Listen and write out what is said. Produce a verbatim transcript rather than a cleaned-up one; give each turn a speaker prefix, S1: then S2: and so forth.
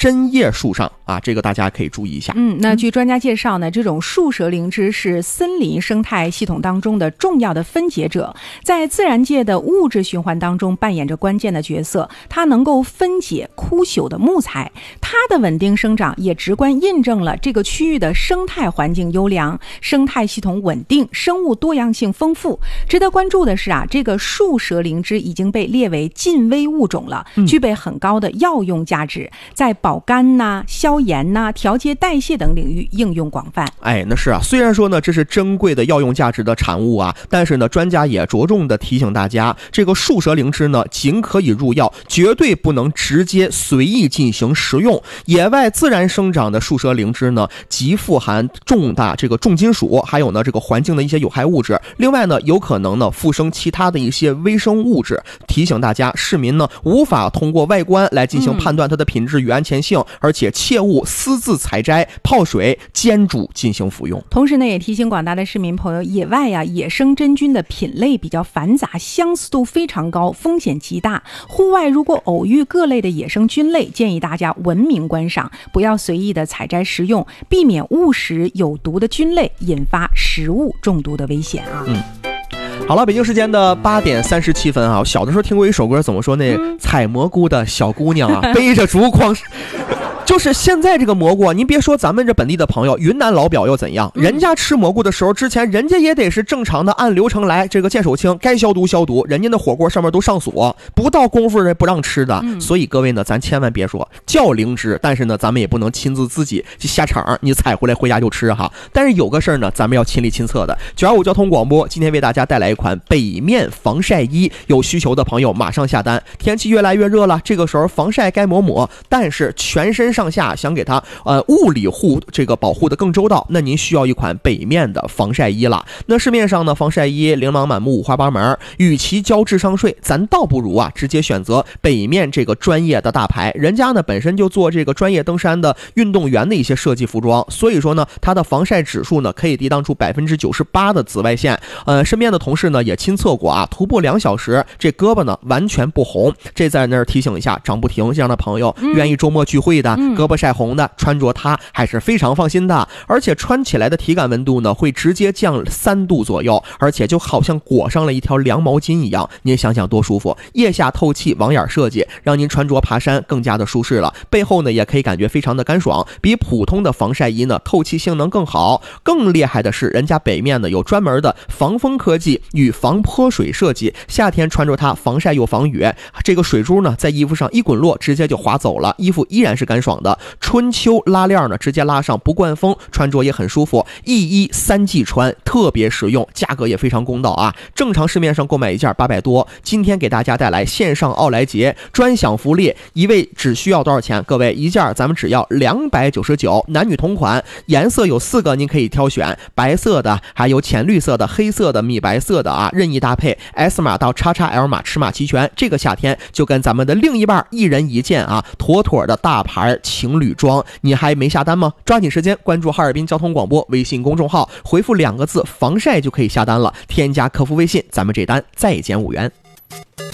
S1: 针叶树上啊，这个大家可以注意一下。
S2: 嗯，那据专家介绍呢，这种树蛇灵芝是森林生态系统当中的重要的分解者，在自然界的物质循环当中扮演着关键的角色。它能够分解枯朽的木材，它的稳定生长也直观印证了这个区域的生态环境优良，生态系统稳定，生物多样性丰富。值得关注的是啊，这个树蛇灵芝已经被列为近危物种了，具备很高的药用价值，在保肝呐、消炎呐、调节代谢等领域应用广泛。
S1: 哎，那是啊，虽然说呢这是珍贵的药用价值的产物啊，但是呢专家也着重的提醒大家，这个树蛇灵芝呢仅可以入药，绝对不能直接随意进行食用。野外自然生长的树蛇灵芝呢，极富含重大这个重金属，还有呢这个环境的一些有害物质。另外呢，有可能呢附生其他的一些微生物质。提醒大家，市民呢无法通过外观来进行判断它的品质与安全性，嗯、而且切勿私自采摘、泡水、煎煮进行服用。
S2: 同时呢，也提醒广大的市民朋友，野外啊野生真菌的品类比较繁杂，相似度非常高，风险极大。户外如果偶遇各类的野生菌类，建议大家文明观赏，不要随意的采摘食用，避免误食有毒的菌类，引发食物中毒的危险啊。
S1: 嗯。好了，北京时间的八点三十七分啊，小的时候听过一首歌，怎么说那采蘑菇的小姑娘啊，背着竹筐。就是现在这个蘑菇，您别说咱们这本地的朋友，云南老表又怎样？人家吃蘑菇的时候，之前人家也得是正常的按流程来，这个见手青，该消毒消毒，人家的火锅上面都上锁，不到功夫人不让吃的。所以各位呢，咱千万别说叫灵芝，但是呢，咱们也不能亲自自己去下场，你采回来回家就吃哈。但是有个事儿呢，咱们要亲力亲测的。九二五交通广播今天为大家带来一款北面防晒衣，有需求的朋友马上下单。天气越来越热了，这个时候防晒该抹抹，但是全身上下想给它呃物理护这个保护的更周到，那您需要一款北面的防晒衣了。那市面上呢防晒衣琳琅满目五花八门，与其交智商税，咱倒不如啊直接选择北面这个专业的大牌，人家呢本身就做这个专业登山的运动员的一些设计服装，所以说呢它的防晒指数呢可以抵挡住百分之九十八的紫外线。呃，身边的同事呢也亲测过啊，徒步两小时，这胳膊呢完全不红。这在那儿提醒一下张不停这样的朋友，愿意周末聚会的，嗯、胳膊晒红的，穿着它还是非常放心的。而且穿起来的体感温度呢会直接降三度左右，而且就好像裹上了一条凉毛巾一样，您想想多舒服。腋下透气网眼设计，让您穿着爬山更加的舒适了。背后呢也可以感觉非常的干爽，比普通的防晒衣呢透气性能更好。更厉害的是，人家北面呢有专门的防风科技与防泼水设计，夏天穿着它防晒又防雨，这个水珠呢在衣服上一滚落，直接就滑走了，衣服依然是干爽的。春秋拉链呢直接拉上不灌风，穿着也很舒服，一衣三季穿，特别实用，价格也非常公道啊！正常市面上购买一件八百多，今天给大家带来线上奥莱节专享福利，一位只需要多少钱？各位，一件咱们只要两百九十九，男女同款，颜色有四个您可以挑选，白色的，还有浅绿色的、黑色的、米白色的啊，任意搭配 ，S 码到 X X L 码尺码齐全。这个夏天就跟咱们的另一半一人一件啊，妥妥的大牌情侣装。你还没下单吗？抓紧时间关注哈尔滨交通广播微信公众号，回复两个字防晒就可以下单了，添加客服微信，咱们这单再减五元。